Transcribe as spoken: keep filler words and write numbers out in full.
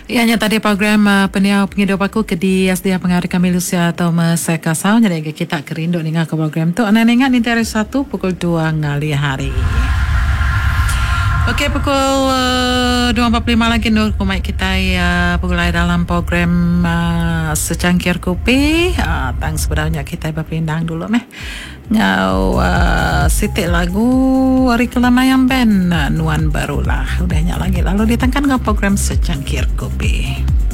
Ianya tadi program uh, peniau pengidup aku ke di S D A Pengarah kami Lucia atau Meseka Sao. Jadi kita kerindu dengan ke program tu. Anda ingat ni dari satu pukul dua ngali hari. Okey, pukul uh, dua empat puluh lima lagi Nur kumai kita uh, pulai dalam program uh, secangkir kopi. Uh, tang sebenarnya kita berpindang dulu meh. Ngau uh, sitik lagu Hari Kelamaian Band uh, Nuan Barulah. Udahnya lagi lalu ditangkan ke program secangkir kopi.